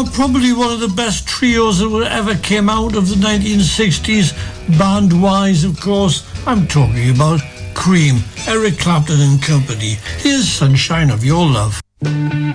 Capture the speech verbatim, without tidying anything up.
Now, probably one of the best trios that ever came out of the nineteen sixties, band-wise, of course. I'm talking about Cream, Eric Clapton and company. Here's Sunshine of Your Love.